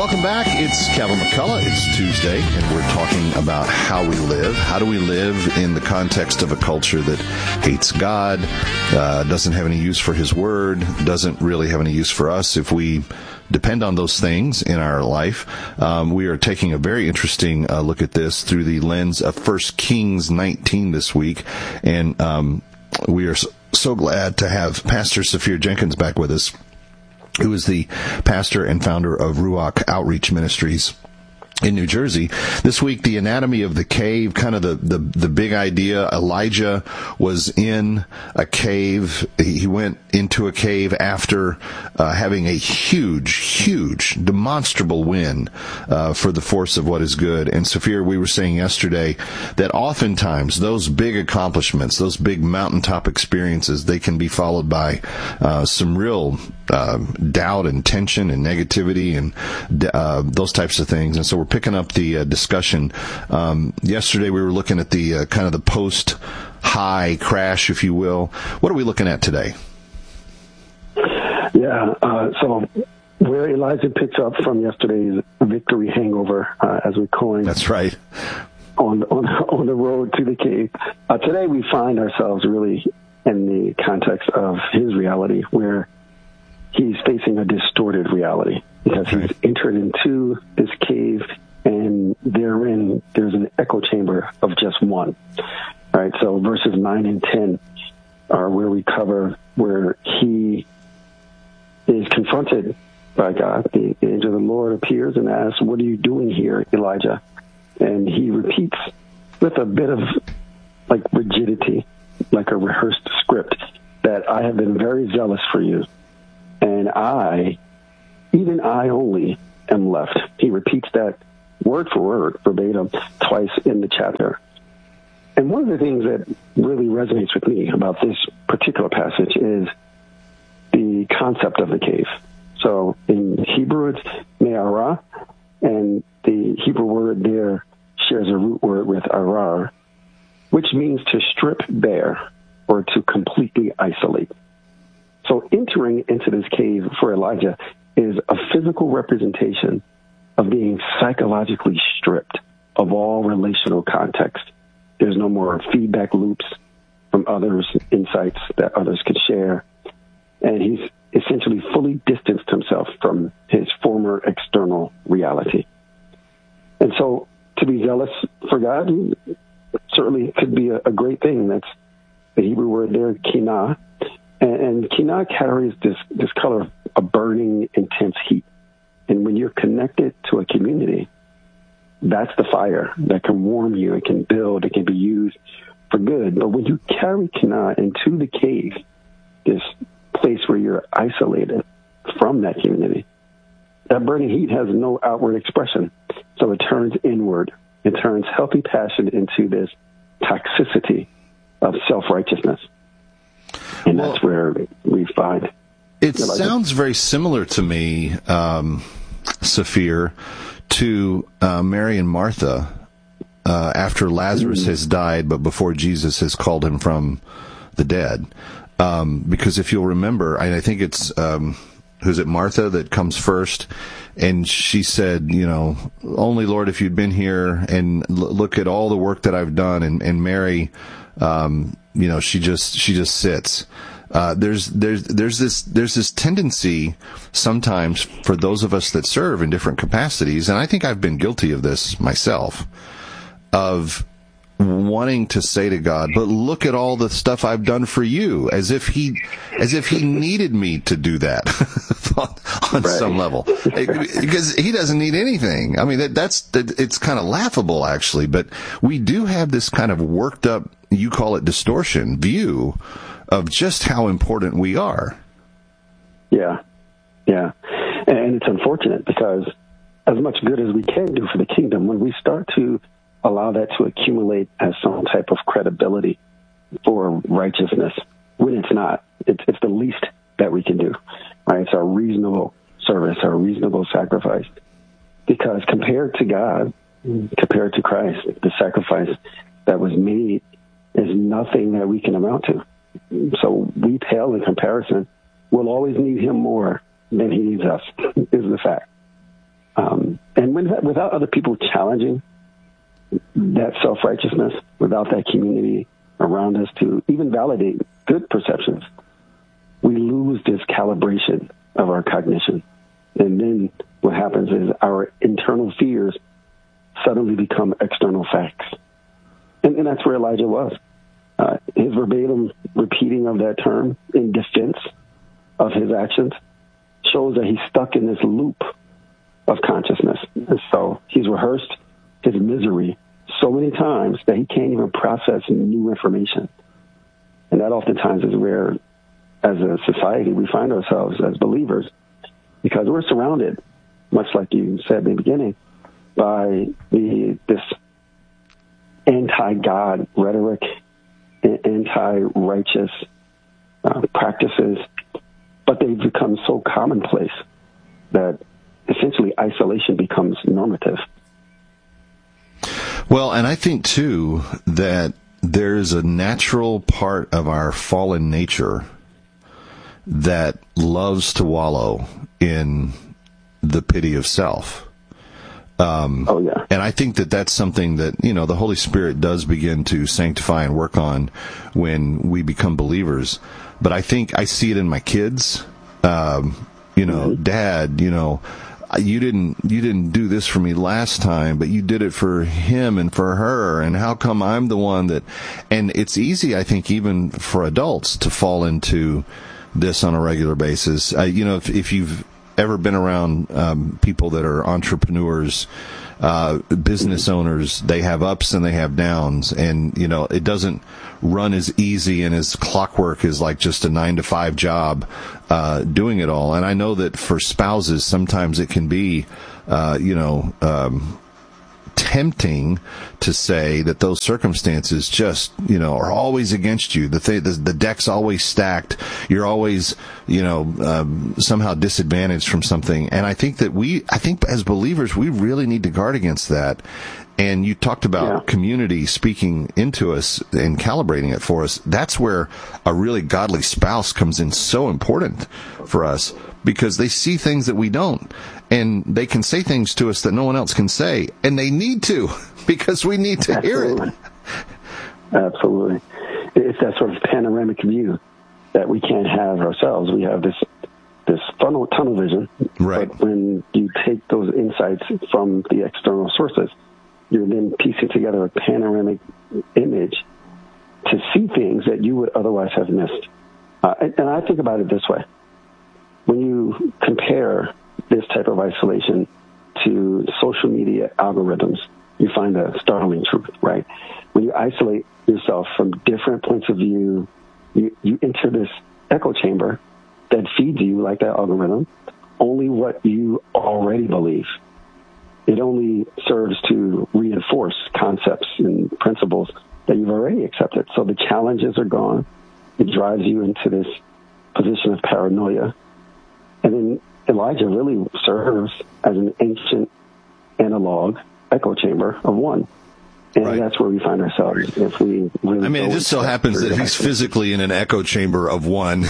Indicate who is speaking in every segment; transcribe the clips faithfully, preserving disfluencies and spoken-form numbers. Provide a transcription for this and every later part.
Speaker 1: Welcome back. It's Kevin McCullough. It's Tuesday, and we're talking about how we live. How do we live in the context of a culture that hates God, uh, doesn't have any use for His Word, doesn't really have any use for us if we depend on those things in our life? Um, we are taking a very interesting uh, look at this through the lens of First Kings nineteen this week, and um, we are so, so glad to have Pastor Saphir Jenkins back with us, who is the pastor and founder of Ruach Outreach Ministries in New Jersey. This week, the anatomy of the cave, kind of the, the, the big idea. Elijah was in a cave. He went into a cave after uh, having a huge, huge, demonstrable win uh, for the force of what is good. And Saphir, we were saying yesterday that oftentimes those big accomplishments, those big mountaintop experiences, they can be followed by uh, some real uh, doubt and tension and negativity and uh, those types of things. And so we're picking up the uh, discussion. Um, yesterday we were looking at the uh, kind of the post-high crash, if you will. What are we looking at today?
Speaker 2: Yeah, uh, so where Elijah picks up from yesterday's victory hangover, uh, as we call it.
Speaker 1: That's right.
Speaker 2: On, on, on the road to the cave. Uh, today we find ourselves really in the context of his reality, where he's facing a distorted reality because he's entered into this cave, and therein there's an echo chamber of just one. All right, so verses nine and ten are where we cover where he is confronted by God. The, the angel of the Lord appears and asks, "What are you doing here, Elijah?" And he repeats with a bit of like rigidity, like a rehearsed script, that I have been very zealous for you, and I, even I only, am left. He repeats that word for word, verbatim, twice in the chapter. And one of the things that really resonates with me about this particular passage is the concept of the cave. So in Hebrew, it's me'ara, and the Hebrew word there shares a root word with arar, which means to strip bare or to completely isolate. So entering into this cave for Elijah is a physical representation of being psychologically stripped of all relational context. There's no more feedback loops from others, insights that others could share. And he's essentially fully distanced himself from his former external reality. And so to be zealous for God certainly could be a, a great thing. That's the Hebrew word there, kinah. And, and kinah carries this, this color of a burning, intense heat. And when you're connected to a community, that's the fire that can warm you, it can build, it can be used for good. But when you carry kinah into the cave, this place where you're isolated from that community, that burning heat has no outward expression. So it turns inward. It turns healthy passion into this toxicity of self-righteousness. And well, that's where we find...
Speaker 1: It sounds very similar to me, um, Saphir, to uh, Mary and Martha uh, after Lazarus mm-hmm. has died, but before Jesus has called him from the dead. Um, because if you'll remember, I, I think it's, um, who's it, Martha that comes first, and she said, you know, only Lord, if you'd been here and l- look at all the work that I've done. And, and Mary, um, you know, she just she just sits. Uh, there's there's there's this there's this tendency sometimes for those of us that serve in different capacities, and I think I've been guilty of this myself, of wanting to say to God, but look at all the stuff I've done for you, as if he as if he needed me to do that on, on right. some level, because he doesn't need anything. I mean, that, that's that, it's kind of laughable actually, but we do have this kind of worked up, you call it distortion, view of just how important we are.
Speaker 2: Yeah, yeah, and it's unfortunate because as much good as we can do for the kingdom, when we start to allow that to accumulate as some type of credibility for righteousness, when it's not, it's, it's the least that we can do. Right? It's our reasonable service, our reasonable sacrifice. Because compared to God, compared to Christ, the sacrifice that was made is nothing that we can amount to. So we pale in comparison. We'll always need him more than he needs us, is the fact. Um, and when, without other people challenging that self-righteousness, without that community around us to even validate good perceptions, we lose this calibration of our cognition. And then what happens is our internal fears suddenly become external facts. And, and that's where Elijah was. Uh, his verbatim repeating of that term in defense of his actions shows that he's stuck in this loop of consciousness. And so he's rehearsed his misery so many times that he can't even process new information. And that oftentimes is where, as a society, we find ourselves as believers, because we're surrounded, much like you said in the beginning, by the this anti-God rhetoric, anti-righteous uh, practices, but they've become so commonplace that essentially isolation becomes normative.
Speaker 1: Well, and I think, too, that there's a natural part of our fallen nature that loves to wallow in the pity of self. Um,
Speaker 2: oh, yeah.
Speaker 1: And I think that that's something that, you know, the Holy Spirit does begin to sanctify and work on when we become believers. But I think I see it in my kids. Um, you know, mm-hmm. Dad, you know, you didn't you didn't do this for me last time, but you did it for him and for her. And how come I'm the one that... And it's easy, I think, even for adults to fall into this on a regular basis. Uh, you know, if, if you've ever been around um, people that are entrepreneurs, uh, business owners, they have ups and they have downs, and you know it doesn't run as easy and as clockwork as like just a nine to five job uh, doing it all. And I know that for spouses, sometimes it can be, uh, you know. Um, tempting to say that those circumstances just, you know, are always against you. The th- the, the deck's always stacked. You're always, you know, um, somehow disadvantaged from something. And I think that we, I think as believers, we really need to guard against that. And you talked about yeah. community speaking into us and calibrating it for us. That's where a really godly spouse comes in so important for us, because they see things that we don't. And they can say things to us that no one else can say. And they need to, because we need to
Speaker 2: Absolutely.
Speaker 1: hear it.
Speaker 2: Absolutely. It's that sort of panoramic view that we can't have ourselves. We have this this funnel tunnel vision.
Speaker 1: Right.
Speaker 2: But when you take those insights from the external sources, you're then piecing together a panoramic image to see things that you would otherwise have missed. Uh, and, and I think about it this way. When you compare this type of isolation to social media algorithms, you find a startling truth, right? When you isolate yourself from different points of view, you, you enter this echo chamber that feeds you, like that algorithm, only what you already believe. It only serves to reinforce concepts and principles that you've already accepted. So the challenges are gone. It drives you into this position of paranoia. And then Elijah really serves as an ancient analog echo chamber of one. And right. that's where we find ourselves if we really...
Speaker 1: I mean, it just so happens that he's physically in an echo chamber of one.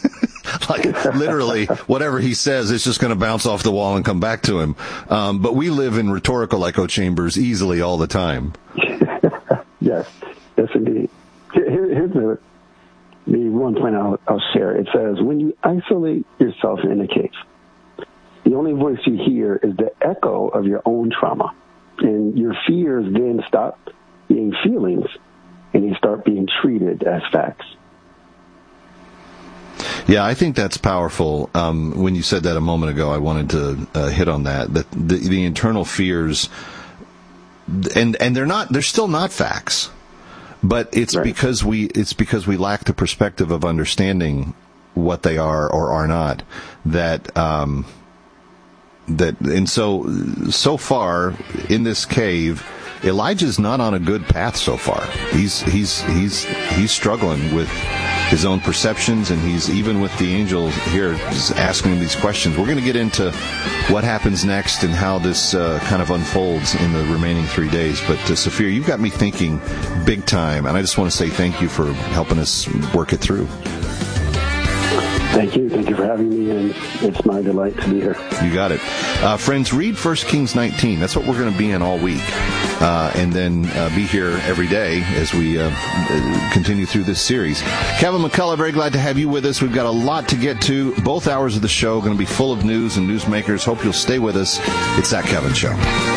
Speaker 1: Like, literally, whatever he says, it's just going to bounce off the wall and come back to him. Um, but we live in rhetorical echo chambers easily all the time.
Speaker 2: Yes. Yes, indeed. Here, here's the, the one point I'll, I'll share. It says, when you isolate yourself in a cave, the only voice you hear is the echo of your own trauma. And your fears then stop being feelings, and you start being treated as facts.
Speaker 1: Yeah, I think that's powerful. Um, when you said that a moment ago, I wanted to uh, hit on that. That the, the internal fears, and and they're not, they're still not facts, but it's right. because we it's because we lack the perspective of understanding what they are or are not. That um, that and so so far in this cave, Elijah's not on a good path so far. He's he's he's he's struggling with his own perceptions, and he's even with the angel here asking him these questions. We're going to get into what happens next and how this uh, kind of unfolds in the remaining three days. But uh, Sophia, you've got me thinking big time, and I just want to say thank you for helping us work it through.
Speaker 2: Thank you. Thank you for having me, and it's my delight to be here.
Speaker 1: You got it. Uh, friends, read First Kings nineteen. That's what we're going to be in all week. Uh, and then uh, be here every day as we uh, continue through this series. Kevin McCullough, very glad to have you with us. We've got a lot to get to. Both hours of the show are going to be full of news and newsmakers. Hope you'll stay with us. It's That Kevin Show.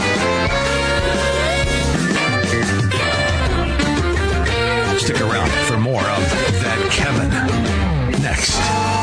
Speaker 3: Stick around for more of That Kevin next.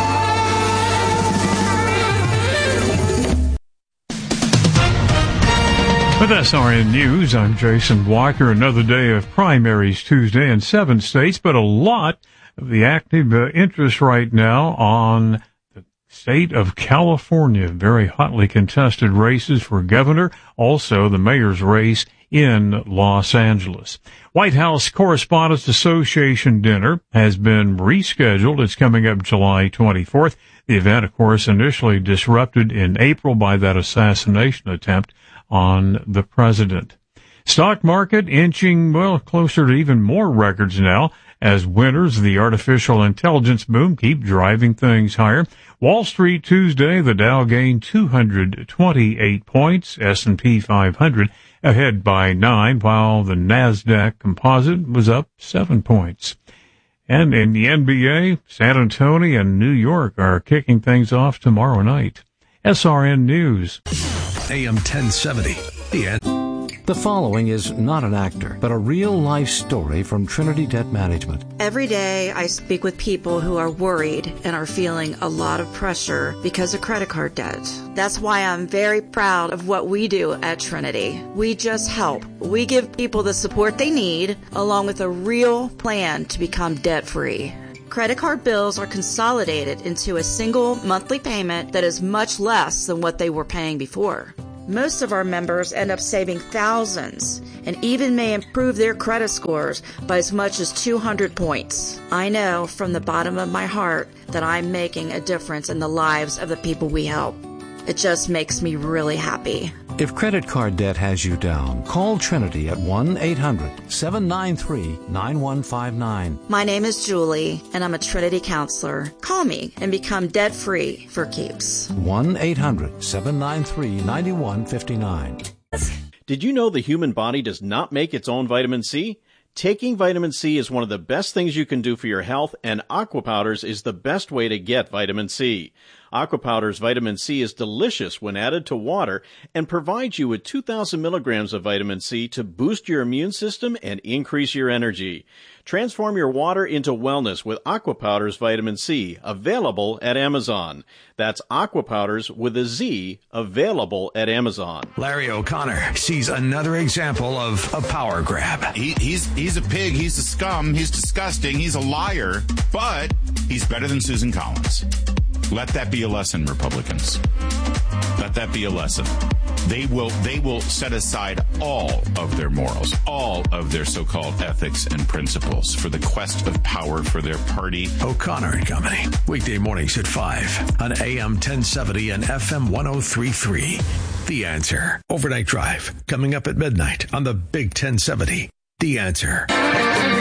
Speaker 4: With S R N News, I'm Jason Walker. Another day of primaries Tuesday in seven states, but a lot of the active uh, interest right now on the state of California. Very hotly contested races for governor, also the mayor's race in Los Angeles. White House Correspondents Association dinner has been rescheduled. It's coming up July twenty-fourth. The event, of course, initially disrupted in April by that assassination attempt on the president. Stock market inching, well, closer to even more records now as winners of the artificial intelligence boom keep driving things higher. Wall Street Tuesday, the Dow gained two hundred twenty-eight points, S and P five hundred ahead by nine, while the NASDAQ composite was up seven points. And in the N B A, San Antonio and New York are kicking things off tomorrow night. S R N News.
Speaker 3: A M ten seventy. The end.
Speaker 5: The following is not an actor, but a real-life story from Trinity Debt Management.
Speaker 6: Every day I speak with people who are worried and are feeling a lot of pressure because of credit card debt. That's why I'm very proud of what we do at Trinity. We just help. We give people the support they need, along with a real plan to become debt-free. Credit card bills are consolidated into a single monthly payment that is much less than what they were paying before. Most of our members end up saving thousands and even may improve their credit scores by as much as two hundred points. I know from the bottom of my heart that I'm making a difference in the lives of the people we help. It just makes me really happy.
Speaker 5: If credit card debt has you down, call Trinity at one eight hundred seven nine three nine one five nine.
Speaker 6: My name is Julie, and I'm a Trinity counselor. Call me and become debt-free for keeps.
Speaker 5: one eight hundred seven nine three nine one five nine.
Speaker 7: Did you know the human body does not make its own vitamin C? Taking vitamin C is one of the best things you can do for your health, and Aqua Powders is the best way to get vitamin C. Aqua Powders vitamin C is delicious when added to water and provides you with two thousand milligrams of vitamin C to boost your immune system and increase your energy. Transform your water into wellness with Aqua Powders vitamin C, available at Amazon. That's Aqua Powders with a Z, available at Amazon.
Speaker 3: Larry O'Connor sees another example of a power grab.
Speaker 8: He, he's he's a pig. He's a scum. He's disgusting. He's a liar. But he's better than Susan Collins. Let that be a lesson, Republicans. Let that be a lesson. They will they will set aside all of their morals, all of their so-called ethics and principles for the quest of power for their party.
Speaker 3: O'Connor and Company. Weekday mornings at five on A M ten seventy and F M ten thirty-three. The Answer. Overnight Drive coming up at midnight on the Big ten seventy. The Answer.